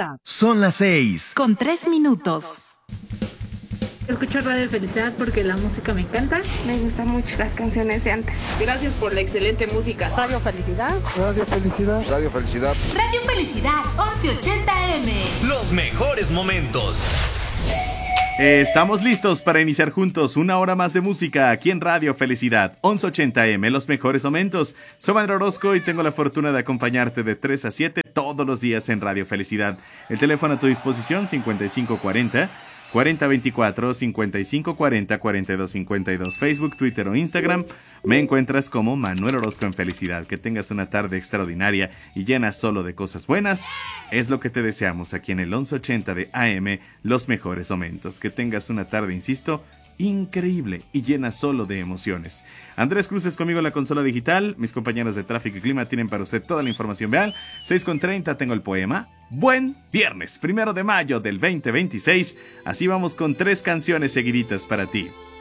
WhatsApp. Son las 6. Con 3 minutos. Escucho Radio Felicidad porque la música me encanta. Me gustan mucho las canciones de antes. Gracias por la excelente música. Radio Felicidad. Radio Felicidad. Radio Felicidad. Radio Felicidad 1180M. Los mejores momentos. Estamos listos para iniciar juntos una hora más de música aquí en Radio Felicidad 1180M, los mejores momentos. Soy Manuel Orozco y tengo la fortuna de acompañarte de 3 a 7 todos los días en Radio Felicidad. El teléfono a tu disposición 5540 4024 5540 4252. Facebook, Twitter o Instagram. Me encuentras como Manuel Orozco en Felicidad. Que tengas una tarde extraordinaria y llena solo de cosas buenas. Es lo que te deseamos aquí en el 1180 de AM, los mejores momentos. Que tengas una tarde, insisto, increíble y llena solo de emociones. Andrés Cruz es conmigo en la consola digital. Mis compañeros de tráfico y clima tienen para usted toda la información. Vean, 6:30 tengo el poema. Buen viernes, 1 de mayo del 2026. Así vamos con 3 canciones seguiditas para ti.